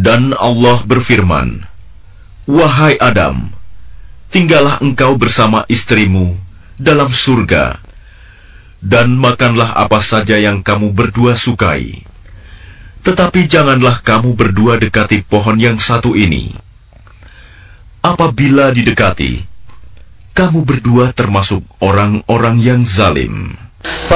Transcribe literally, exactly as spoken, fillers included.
Dan Allah berfirman, "Wahai Adam, tinggallah engkau bersama istrimu dalam surga, dan makanlah apa saja yang kamu berdua sukai. Tetapi janganlah kamu berdua dekati pohon yang satu ini. Apabila didekati, kamu berdua termasuk orang-orang yang zalim."